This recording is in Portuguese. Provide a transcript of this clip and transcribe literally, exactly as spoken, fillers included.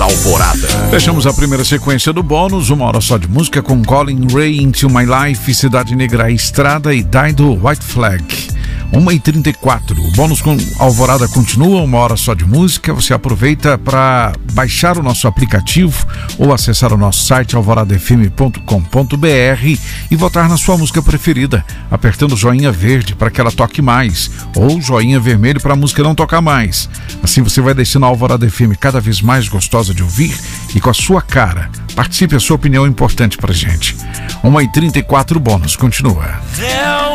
Alvorada. Fechamos a primeira sequência do bônus, uma hora só de música com Colin Ray, Into My Life, Cidade Negra, Estrada e Die do White Flag. uma e trinta e quatro. O bônus com Alvorada continua, uma hora só de música. Você aproveita para baixar o nosso aplicativo ou acessar o nosso site alvorada f m ponto com ponto b r e votar na sua música preferida, apertando o joinha verde para que ela toque mais, ou joinha vermelho para a música não tocar mais. Assim você vai deixando a Alvorada F M cada vez mais gostosa de ouvir e com a sua cara. Participe, a sua opinião é importante pra gente. uma e trinta e quatro, o bônus continua.